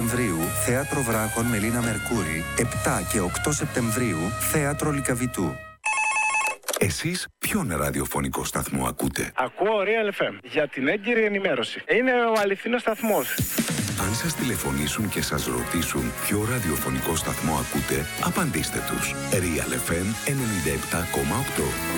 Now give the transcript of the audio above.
Σεπτεμβρίου, Θέατρο Βράχων Μελίνα Μερκούρη. 7 και 8 Σεπτεμβρίου, Θέατρο Λυκαβητού. Εσείς ποιον ραδιοφωνικό σταθμό ακούτε? Ακούω Real FM για την έγκυρη ενημέρωση. Είναι ο αληθινός σταθμός. Αν σας τηλεφωνήσουν και σας ρωτήσουν ποιο ραδιοφωνικό σταθμό ακούτε, απαντήστε τους. Real FM 97,8.